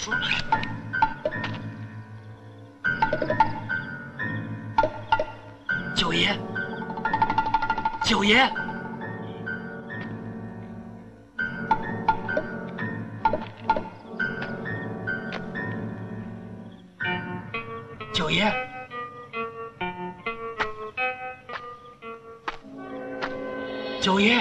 说。九爷，九爷，九爷，九爷，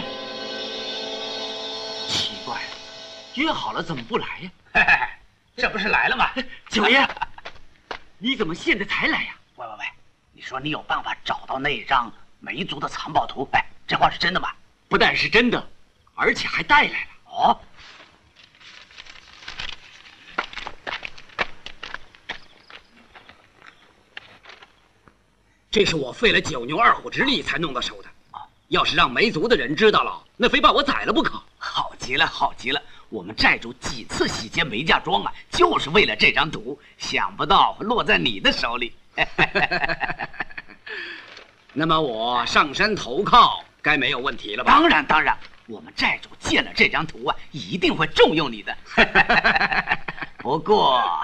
奇怪了，约好了怎么不来呀？ 嘿嘿嘿，这不是来了吗？ 九爷，你怎么现在才来呀？ 喂，你说你有办法找到那张梅族的藏宝图？哎，这话是真的吗？ 不但是真的，而且还带来了。 哦， 这是我费了9牛2虎之力才弄到手的。要是让梅族的人知道了，那非把我宰了不可。 好极了，好极了！我们寨主几次洗劫梅家庄啊，就是为了这张图，想不到落在你的手里。 那么我上山投靠，该没有问题了吧？ 当然，我们寨主见了这张图啊，一定会重用你的。不过，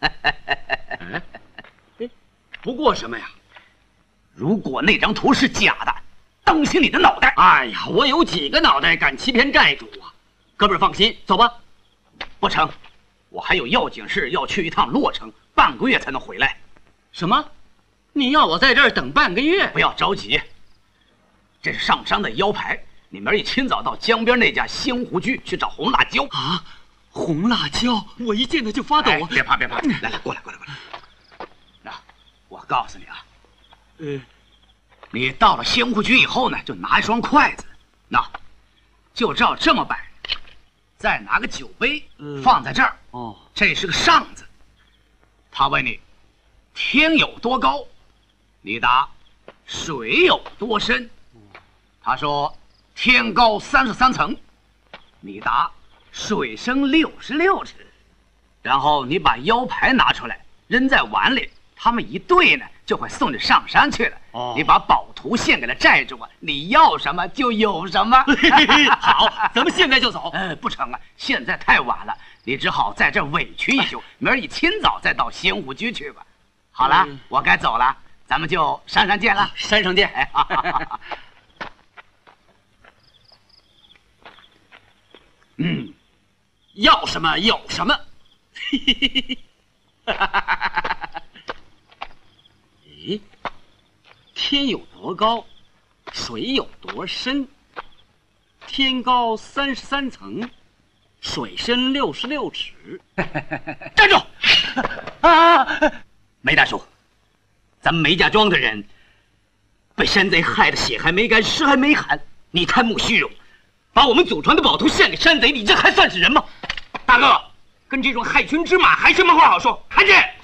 不过什么呀？ 如果那张图是假的，当心你的脑袋！ 哎呀，我有几个脑袋敢欺骗寨主啊？哥们儿放心，走吧。 不成，我还有要紧事要去一趟洛城，半个月才能回来。 什么？你要我在这儿等半个月？ 不要着急，这是上山的腰牌。你明儿一清早到江边那家仙湖居去找红辣椒啊！红辣椒，我一见它就发抖啊！ 别怕，来，过来。那我告诉你啊，你到了仙湖居以后呢，就拿一双筷子，就照这么摆，再拿个酒杯放在这儿。 哦， 这是个上字。他问你，天有多高？你答，水有多深？他说，天高33层。你答，水深66尺。然后你把腰牌拿出来，扔在碗里，他们一对呢，就会送你上山去了。 哦， 你把宝图献给了寨主啊，你要什么就有什么。 好，咱们现在就走。 不成啊，现在太晚了，你只好在这儿委屈一宿，明儿一清早再到仙湖居去吧。好了，我该走了，咱们就山上见了。 山上见。要什么有什么。咦，天有多高，水有多深？天高33层，水深66尺。 站住！梅大叔，咱们梅家庄的人被山贼害得血还没干，尸还没寒，你贪慕虚荣，把我们祖传的宝图献给山贼，你这还算是人吗？ 大哥，跟这种害群之马还什么话好说？看见！